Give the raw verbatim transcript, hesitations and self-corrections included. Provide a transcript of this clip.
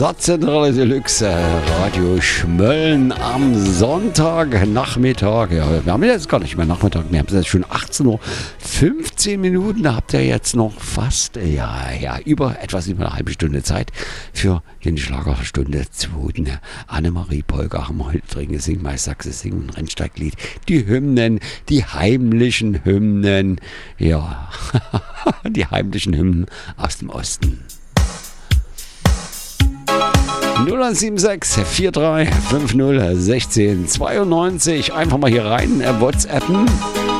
Satzzentrale Deluxe, Radio Schmölln am Sonntagnachmittag. Ja, wir haben jetzt gar nicht mehr Nachmittag, wir haben jetzt schon achtzehn Uhr fünfzehn Minuten. Da habt ihr jetzt noch fast, ja, ja, über, etwas über eine halbe Stunde Zeit für die Schlagerstunde zweiten. Annemarie Polger haben wir heute drin gesungen, Maisachse singen, Rennsteiglied, die Hymnen, die heimlichen Hymnen, ja, die heimlichen Hymnen aus dem Osten. null eins sieben sechs vier drei fünf null eins sechs zwei neun. Einfach mal hier rein, äh, WhatsAppen.